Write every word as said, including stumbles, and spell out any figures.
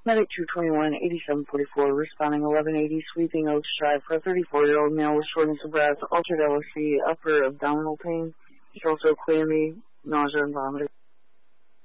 Medic two twenty-one, eighty-seven forty-four, responding eleven eighty, Sweeping Oaks Drive for a thirty-four-year-old male with shortness of breath, altered L S C, upper abdominal pain. He's also clammy, nausea, and vomiting.